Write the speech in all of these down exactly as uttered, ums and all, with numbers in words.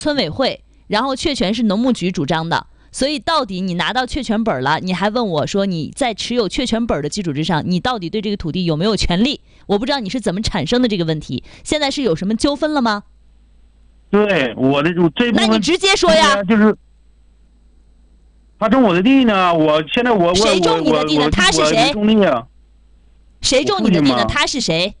村委会，然后确权是农牧局主张的。所以到底你拿到确权本了，你还问我说你在持有确权本的基础之上，你到底对这个土地有没有权利？我不知道你是怎么产生的这个问题，现在是有什么纠纷了吗？ 对，我的这部分， 那你直接说呀。 就是他种我的地呢，我现在我我谁种你的地呢？他是谁？ 种地啊。 谁种你的地呢？他是谁？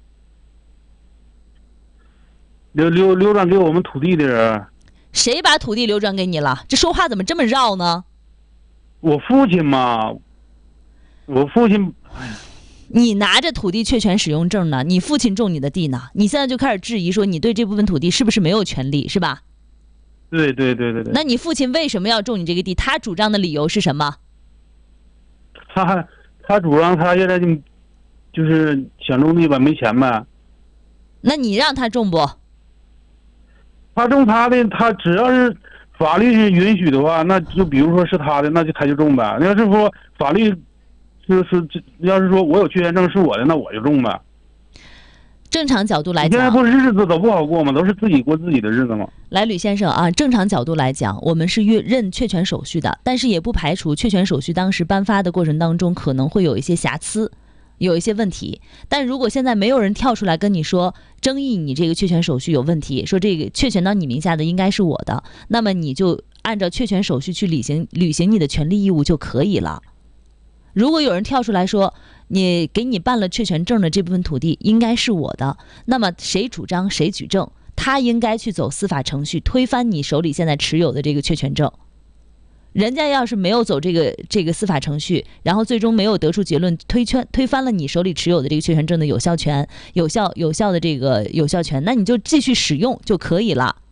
流流流转给我们土地的人。 谁把土地流转给你了？这说话怎么这么绕呢？ 我父亲嘛，我父亲。 你拿着土地确权使用证呢，你父亲种你的地呢，你现在就开始质疑说你对这部分土地是不是没有权利，是吧？ 对对对对对。 那你父亲为什么要种你这个地？他主张的理由是什么？ 他他主张他现在就就是想种地吧，没钱呗。 那你让他种不？ 他种他的，他只要是法律是允许的话，那就比如说是他的，那就他就种呗。要是说法律就是要是说我有确权证是我的，那我就种呗。 正常角度来讲， 现在不日子都不好过吗？都是自己过自己的日子吗？ 来，吕先生啊，正常角度来讲，我们是认确权手续的，但是也不排除确权手续当时颁发的过程当中可能会有一些瑕疵。有一些问题，但如果现在没有人跳出来跟你说争议你这个确权手续有问题，说这个确权到你名下的应该是我的，那么你就按照确权手续去履行履行你的权利义务就可以了。如果有人跳出来说你给你办了确权证的这部分土地应该是我的，那么谁主张谁举证，他应该去走司法程序推翻你手里现在持有的这个确权证。人家要是没有走这个这个司法程序，然后最终没有得出结论，推圈推翻了你手里持有的这个确权证的有效权、有效有效的这个有效权，那你就继续使用就可以了。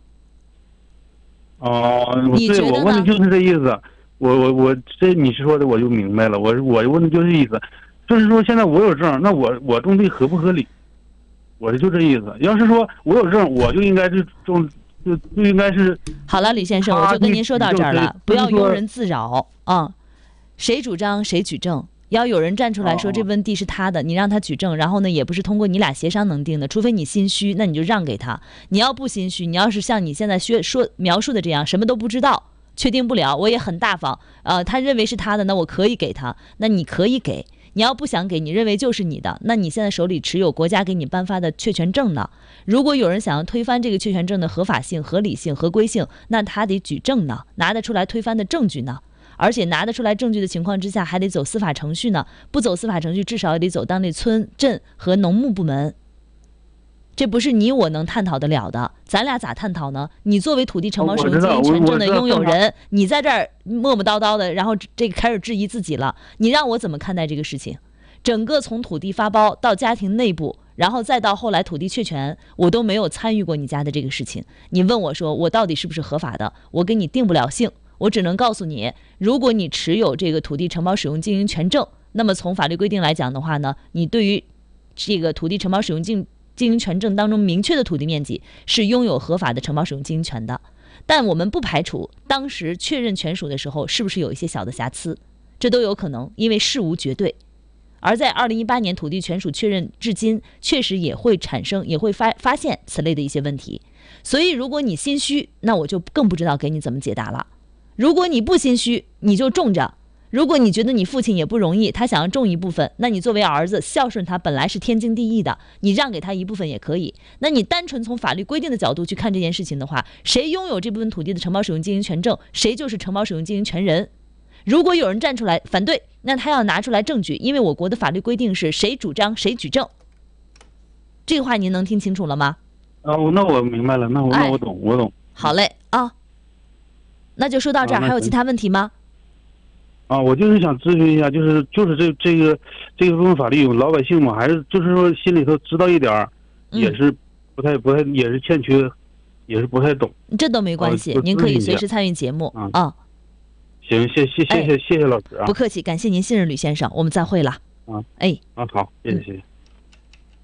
哦， 你觉得呢？ 我问的就是这意思。我我我这你说的我就明白了。我我问的就是意思，就是说现在我有证，那我我种地合不合理？我的就这意思。要是说我有证，我就应该是种。就就应该是好了，李先生，我就跟您说到这儿了，不要庸人自扰啊、嗯！谁主张谁举证，要有人站出来说这部分地是他的，你让他举证，然后呢，也不是通过你俩协商能定的，除非你心虚，那你就让给他。你要不心虚，你要是像你现在说说描述的这样，什么都不知道，确定不了，我也很大方，呃，他认为是他的，那我可以给他，那你可以给。你要不想给，你认为就是你的，那你现在手里持有国家给你颁发的确权证呢？如果有人想要推翻这个确权证的合法性、合理性、合规性，那他得举证呢，拿得出来推翻的证据呢，而且拿得出来证据的情况之下，还得走司法程序呢。不走司法程序，至少也得走当地村镇和农牧部门。这不是你我能探讨得了的，咱俩咋探讨呢？你作为土地承包使用经营权证的拥有人，你在这儿磨磨叨叨的，然后这个开始质疑自己了，你让我怎么看待这个事情？整个从土地发包到家庭内部，然后再到后来土地确权，我都没有参与过你家的这个事情。你问我说我到底是不是合法的，我给你定不了性，我只能告诉你，如果你持有这个土地承包使用经营权证，那么从法律规定来讲的话呢，你对于这个土地承包使用经经营权证当中明确的土地面积是拥有合法的承包使用经营权的，但我们不排除当时确认权属的时候是不是有一些小的瑕疵，这都有可能，因为事无绝对。而在二零一八年土地权属确认至今，确实也会产生也会发发现此类的一些问题。所以如果你心虚，那我就更不知道给你怎么解答了。如果你不心虚，你就种着。如果你觉得你父亲也不容易，他想要种一部分，那你作为儿子孝顺他本来是天经地义的，你让给他一部分也可以。那你单纯从法律规定的角度去看这件事情的话，谁拥有这部分土地的承包使用经营权证，谁就是承包使用经营权人。如果有人站出来反对，那他要拿出来证据，因为我国的法律规定是谁主张谁举证。这个话您能听清楚了吗？ 啊，那我明白了，那我、哎、那我懂，我懂。 好嘞啊，那就说到这儿，啊、还有其他问题吗？ 啊，我就是想咨询一下，就是就是这这个这个部分法律，老百姓嘛，还是就是说心里头知道一点儿，也是不太不太也是欠缺，也是不太懂。 这都没关系，啊、您可以随时参与节目啊。啊行，谢谢谢谢谢谢老师啊！ 不客气，感谢您信任吕先生，我们再会了。 啊， 哎， 啊好，谢谢谢谢。